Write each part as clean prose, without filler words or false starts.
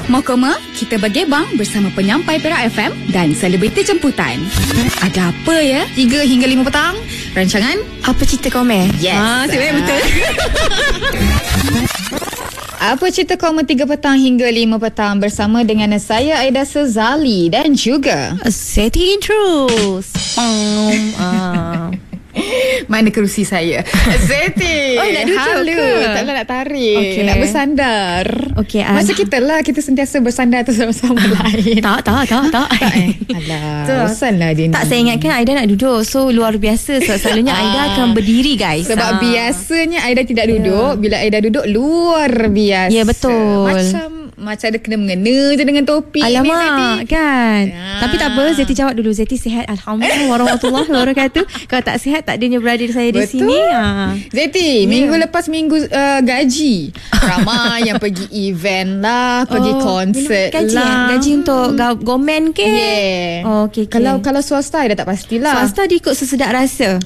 Mau koma? Kita bergebang bersama penyampai Perak FM dan selebriti jemputan. Ada apa ya? 3 hingga 5 petang. Rancangan Apa Cerita Komen? Yes. Sebenarnya betul. Apa Cerita Komen 3 petang hingga 5 petang bersama dengan saya Aida Sezali dan juga Seti Idrus. mana kerusi saya? Zeti. Oh, nak duduk halo ke? Taklah nak tarik, Okay. nak bersandar. Okay, Macam kita lah, kita sentiasa bersandar atas sama lain. Tak. Alah, bosanlah dia Tak, ni. saya ingatkan Aida nak duduk. So luar biasa. So, selalunya Aida akan berdiri, guys. Sebab biasanya Aida tidak duduk. Bila Aida duduk, luar biasa. Ya, betul. Macam ada kena mengena je dengan topi ni, Alamak, Zeti. kan. Ya. Tapi tak apa, Zeti jawab dulu. Zeti sihat, alhamdulillah, warahmatullahi wabarakatuh. Kalau tak sihat, tak adanya beradir saya di Betul. sini. Zeti, minggu lepas minggu gaji. Ramai yang pergi event lah, pergi konsert gaji, lah. gaji untuk gomen ke? Yeah. Oh, okay. Kalau swasta dah tak pastilah. Swasta dia ikut sesedap rasa.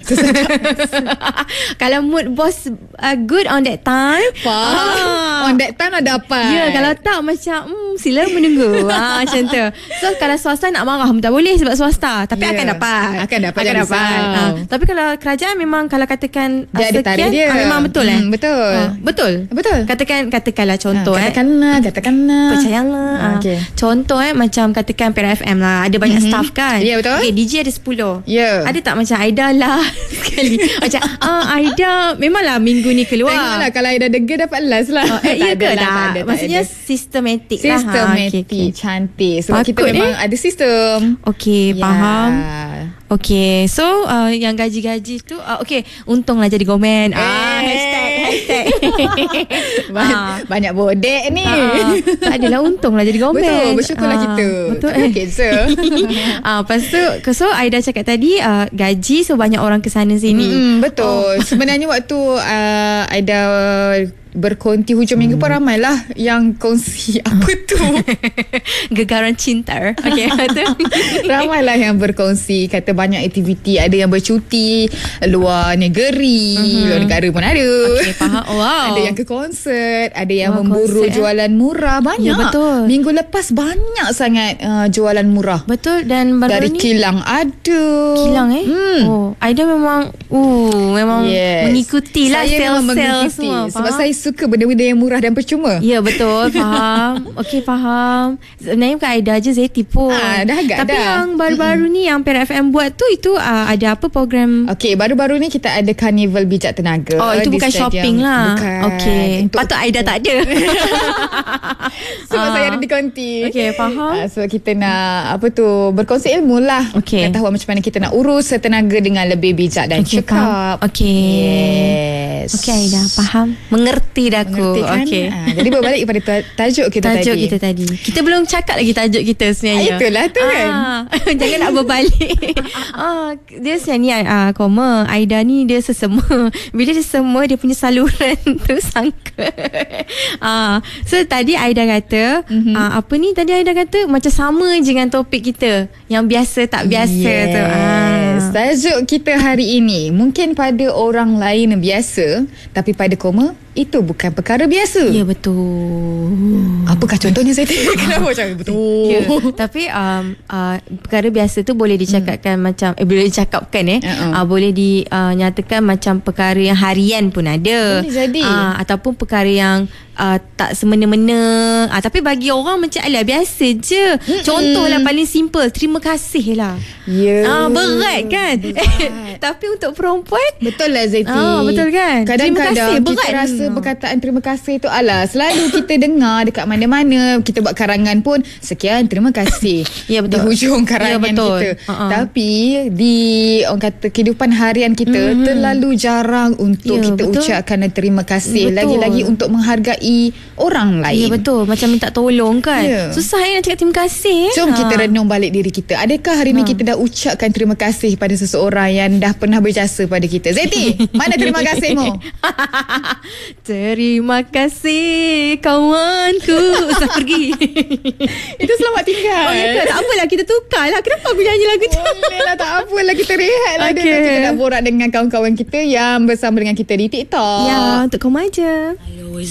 Kalau mood bos good on that time, Faham. On that time ada apa? ya, kalau tak macam sila menunggu. Macam tu. So kalau swasta nak marah tak boleh sebab swasta, tapi Ya. akan dapat. Akan dapat. Tapi kalau kerajaan memang kalau katakan Dia ada tarikh dia. memang betul Betul. Betul. Katakanlah contoh Katakanlah. percayalah. Okey. Contoh macam katakan Perak FM lah, ada banyak staff kan. Ya, betul. Okay, DJ ada 10. Ya. Ada tak macam Aida lah sekali macam Aida memanglah minggu ni keluar. Tengoklah kalau Aida dega dapat last lah. Ya ke Tak tak? ada. Maksudnya sistematik lah. Sistematik, Okay. cantik. Sebab kita Takut, memang ada sistem. Okay, Ya. faham. Okay, so yang gaji-gaji tu okay, untunglah jadi gomen. Hashtag. Banyak bodek ni. Tak adalah, untunglah jadi gomen. Betul, bersyukurlah kita. Betul. Tak ada cancer. Lepas tu, so Aida cakap tadi gaji, so banyak orang ke sana sini. Betul. Sebenarnya waktu Aida berkonti hujung minggu pun ramailah yang kongsi apa tu. Gegaran cinta. Okay, betul. Ramailah yang berkongsi, kata banyak aktiviti, ada yang bercuti luar negeri, luar negara pun ada. Okay, faham. Wow. Ada yang ke konsert, ada yang Wah, memburu konsert, jualan murah, banyak. Ya, betul. Minggu lepas banyak sangat jualan murah. Betul, dan baru Dari ni kilang ada. Kilang Oh, Aida memang mengikuti lah Saya memang sel-sel mengikuti semua. sebab faham? saya suka benda-benda yang murah dan percuma. Ya, betul. Faham. Okey, faham. Sebenarnya bukan Aida je, Zeti pun. Dah agak Tapi dah. yang baru-baru ni yang Perak FM buat tu, itu ada apa program? Okey, baru-baru ni kita ada Carnival Bijak Tenaga. Oh, itu di bukan stadium. shopping lah. Bukan. Okey. Patut Aida tak ada. Sebab saya ada di konti. Okey, faham. Sebab kita nak berkongsi ilmu lah. Okey. Nak tahu macam mana kita nak urus setenaga dengan lebih bijak dan Okey, cekap. faham. Okey. Yes. Okey, Aida faham. Mengerti dah aku. Mengerti kan? Okey. Jadi berbalik kepada tajuk kita Tajuk tadi. kita tadi. Kita belum cakap lagi tajuk kita sebenarnya. Itulah tu kan. Jangan nak berbalik. Dia sebenarnya koma. Aida ni dia sesama. Bila dia sesama, dia punya saluran tu sangka. So tadi Aida kata apa ni tadi Aida kata macam sama je dengan topik kita yang biasa tak biasa tu. Tajuk kita hari ini mungkin pada orang lain biasa, tapi pada koma itu bukan perkara biasa. Ya, betul. Apakah contohnya saya tanya? Kenapa macam betul? Ya, tapi perkara biasa tu boleh dicakapkan macam boleh dicakapkan boleh dinyatakan macam perkara yang harian pun ada. Boleh jadi. Ataupun perkara yang tak semena-mena. Tapi bagi orang macam alah biasa je. Contohlah paling simple, terima kasih lah. Ya. Berat kan? Tapi untuk perempuan betul lah Zeti. Betul kan? Kadang-kadang Terima kasih, kita berat. rasa perkataan terima kasih tu selalu kita dengar dekat mana-mana. Kita buat karangan pun sekian terima kasih. Ya, betul. Di hujung karangan kita. Tapi di orang kata kehidupan harian kita terlalu jarang untuk kita betul. ucapkan terima kasih. Betul. Lagi-lagi untuk menghargai orang lain. Ya, betul. Macam minta tolong kan. Ya. Susah nak cakap terima kasih. Jom kita renung balik diri kita. Adakah hari ni kita dah ucapkan terima kasih pada seseorang yang dah pernah berjasa pada kita? Zeti, mana terima kasihmu? Terima kasih kawanku. Usah pergi. Itu selamat tinggal. Oh, ya ke? Tak apalah, kita tukar lah. Kenapa aku nyanyi lagu tu? Boleh lah, tak apalah, kita rehat lah. Okay. Kita nak borak dengan kawan-kawan kita yang bersama dengan kita di TikTok. Ya, untuk kamu aja.